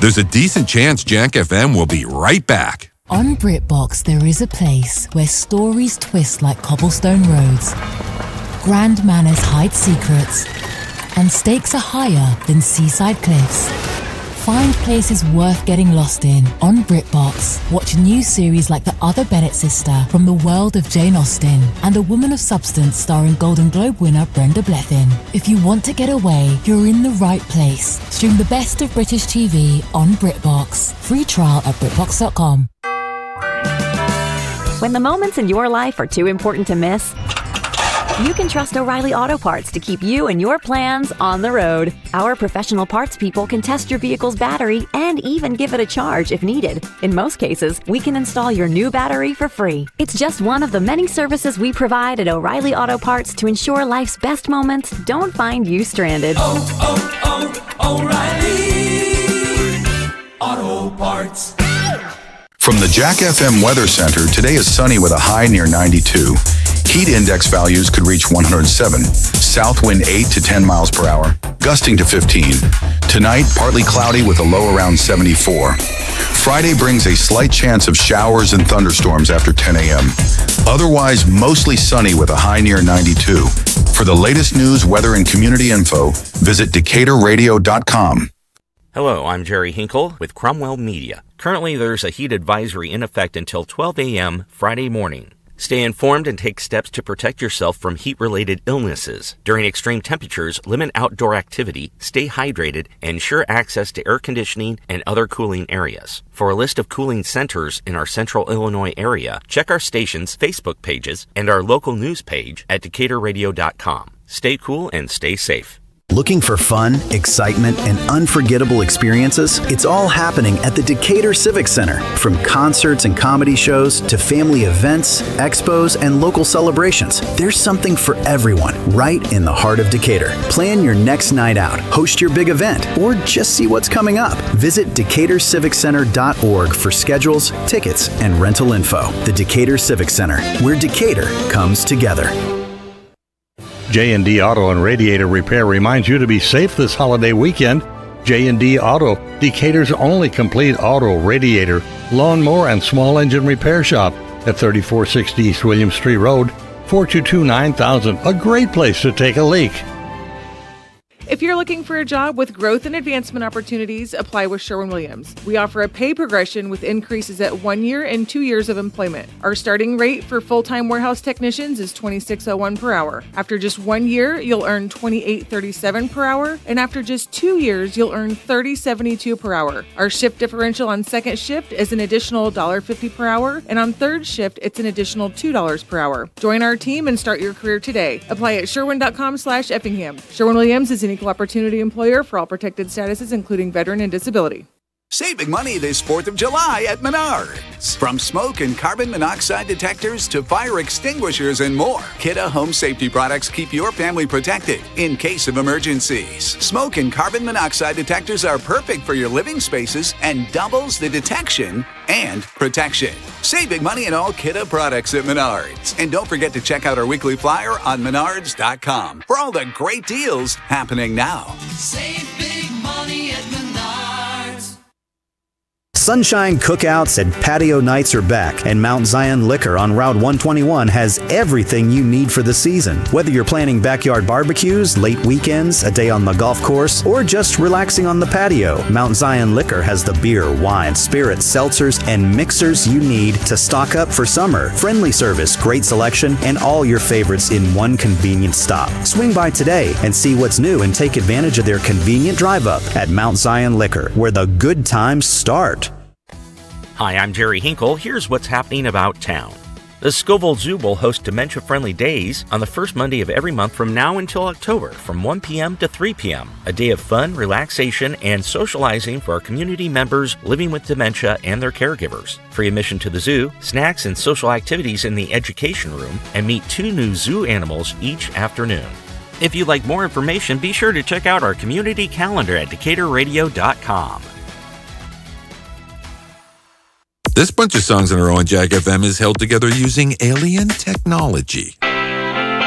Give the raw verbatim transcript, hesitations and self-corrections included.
there's a decent chance Jack F M will be right back. On BritBox, there is a place where stories twist like cobblestone roads, grand manners hide secrets, and stakes are higher than seaside cliffs. Find places worth getting lost in on BritBox. Watch new series like The Other Bennett Sister from the world of Jane Austen and A Woman of Substance starring Golden Globe winner Brenda Blethyn. If you want to get away, you're in the right place. Stream the best of British T V on BritBox. Free trial at BritBox dot com. When the moments in your life are too important to miss, you can trust O'Reilly Auto Parts to keep you and your plans on the road. Our professional parts people can test your vehicle's battery and even give it a charge if needed. In most cases, we can install your new battery for free. It's just one of the many services we provide at O'Reilly Auto Parts to ensure life's best moments don't find you stranded. Oh, oh, oh, O'Reilly Auto Parts. From the Jack F M Weather Center, today is sunny with a high near ninety-two. Heat index values could reach one hundred seven. South wind eight to ten miles per hour, gusting to fifteen. Tonight, partly cloudy with a low around seventy-four. Friday brings a slight chance of showers and thunderstorms after ten a.m. Otherwise, mostly sunny with a high near ninety-two. For the latest news, weather, and community info, visit Decatur Radio dot com. Hello, I'm Jerry Hinkle with Cromwell Media. Currently, there's a heat advisory in effect until twelve a.m. Friday morning. Stay informed and take steps to protect yourself from heat-related illnesses. During extreme temperatures, limit outdoor activity, stay hydrated, and ensure access to air conditioning and other cooling areas. For a list of cooling centers in our central Illinois area, check our station's Facebook pages and our local news page at Decatur Radio dot com. Stay cool and stay safe. Looking for fun, excitement, and unforgettable experiences? It's all happening at the Decatur Civic Center. From concerts and comedy shows to family events, expos, and local celebrations, there's something for everyone right in the heart of Decatur. Plan your next night out, host your big event, or just see what's coming up. Visit Decatur Civic Center dot org for schedules, tickets, and rental info. The Decatur Civic Center, where Decatur comes together. J and D Auto and Radiator Repair reminds you to be safe this holiday weekend. J and D Auto, Decatur's only complete auto, radiator, lawnmower, and small engine repair shop at thirty-four sixty East William Street Road, four two two, nine thousand. A great place to take a leak. If you're looking for a job with growth and advancement opportunities, apply with Sherwin-Williams. We offer a pay progression with increases at one year and two years of employment. Our starting rate for full-time warehouse technicians is twenty-six oh one per hour. After just one year, you'll earn twenty-eight thirty-seven per hour, and after just two years, you'll earn thirty seventy-two per hour. Our shift differential on second shift is an additional one dollar fifty per hour, and on third shift, it's an additional two dollars per hour. Join our team and start your career today. Apply at Sherwin.com slash Effingham. Sherwin-Williams is an equal opportunity employer for all protected statuses, including veteran and disability. Save big money this fourth of July at Menards. From smoke and carbon monoxide detectors to fire extinguishers and more, Kidde Home Safety products keep your family protected in case of emergencies. Smoke and carbon monoxide detectors are perfect for your living spaces and doubles the detection and protection. Save big money in all Kidde products at Menards. And don't forget to check out our weekly flyer on Menards dot com for all the great deals happening now. Save big money at Menards. Sunshine cookouts and patio nights are back, and Mount Zion Liquor on Route one twenty-one has everything you need for the season. Whether you're planning backyard barbecues, late weekends, a day on the golf course, or just relaxing on the patio, Mount Zion Liquor has the beer, wine, spirits, seltzers, and mixers you need to stock up for summer. Friendly service, great selection, and all your favorites in one convenient stop. Swing by today and see what's new and take advantage of their convenient drive-up at Mount Zion Liquor, where the good times start. Hi, I'm Jerry Hinkle. Here's what's happening about town. The Scoville Zoo will host dementia-friendly days on the first Monday of every month from now until October from one p.m. to three p.m. A day of fun, relaxation, and socializing for our community members living with dementia and their caregivers. Free admission to the zoo, snacks and social activities in the education room, and meet two new zoo animals each afternoon. If you'd like more information, be sure to check out our community calendar at Decatur Radio dot com. This bunch of songs in a row on Jack F M is held together using alien technology.